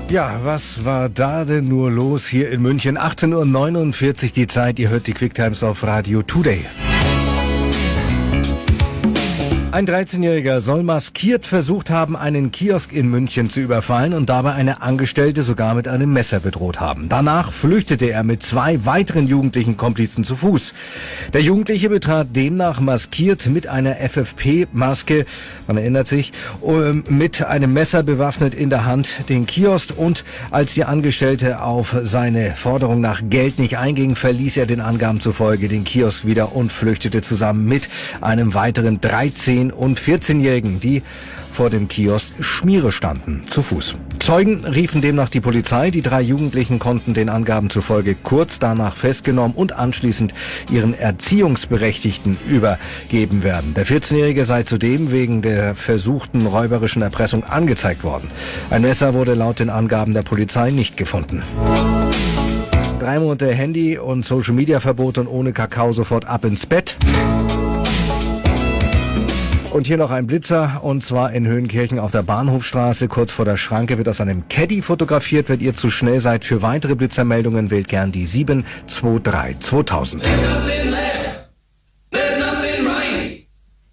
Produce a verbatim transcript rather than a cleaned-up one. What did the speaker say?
Ja, was war da denn nur los hier in München? achtzehn Uhr neunundvierzig die Zeit, ihr hört die Quicktimes auf Radio Today. Ein dreizehnjähriger soll maskiert versucht haben, einen Kiosk in München zu überfallen und dabei eine Angestellte sogar mit einem Messer bedroht haben. Danach flüchtete er mit zwei weiteren jugendlichen Komplizen zu Fuß. Der Jugendliche betrat demnach maskiert mit einer F F P-Maske, man erinnert sich, mit einem Messer bewaffnet in der Hand den Kiosk, und als die Angestellte auf seine Forderung nach Geld nicht einging, verließ er den Angaben zufolge den Kiosk wieder und flüchtete zusammen mit einem weiteren dreizehn- und vierzehnjährigen, die vor dem Kiosk Schmiere standen, zu Fuß. Zeugen riefen demnach die Polizei. Die drei Jugendlichen konnten den Angaben zufolge kurz danach festgenommen und anschließend ihren Erziehungsberechtigten übergeben werden. Der vierzehnjährige sei zudem wegen der versuchten räuberischen Erpressung angezeigt worden. Ein Messer wurde laut den Angaben der Polizei nicht gefunden. Drei Monate Handy- und Social-Media-Verbot und ohne Kakao sofort ab ins Bett. Und hier noch ein Blitzer, und zwar in Höhenkirchen auf der Bahnhofstraße. Kurz vor der Schranke wird aus einem Caddy fotografiert. Wenn ihr zu schnell seid für weitere Blitzermeldungen, wählt gern die sieben zwei drei zweitausend.